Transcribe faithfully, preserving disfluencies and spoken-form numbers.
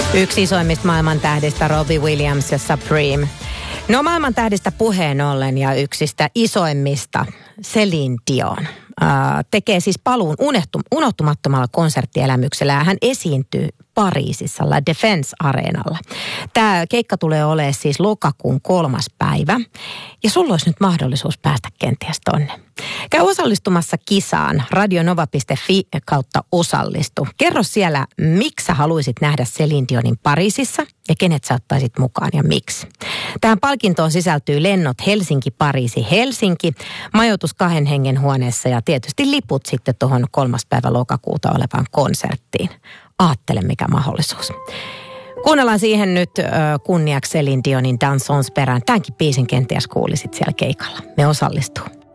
Yksi isoimmista maailmantähdistä Robbie Williams ja Supreme. No maailmantähdistä puheen ollen ja yksistä isoimmista Celine Dion äh, tekee siis paluun unehtum, unohtumattomalla konserttielämyksellä ja hän esiintyy Pariisissa La Défense-areenalla. Tämä keikka tulee olemaan siis lokakuun kolmas päivä ja sulla olisi nyt mahdollisuus päästä kenties tonne. Käy osallistumassa kisaan radionova piste fi kautta osallistu. Kerro siellä, miksi sä haluaisit nähdä Celine Dionin Pariisissa ja kenet sä ottaisit mukaan ja miksi. Tähän palkintoon sisältyy lennot Helsinki-Pariisi-Helsinki, majoitus kahden hengen huoneessa ja tietysti liput sitten tuohon kolmas päivä lokakuuta olevaan konserttiin. Aattele mikä mahdollisuus. Kuunnellaan siihen nyt äh, kunniaksi Celine Dionin Dansons perään. Tämänkin biisin kenties kuulisit siellä keikalla. Me osallistuu.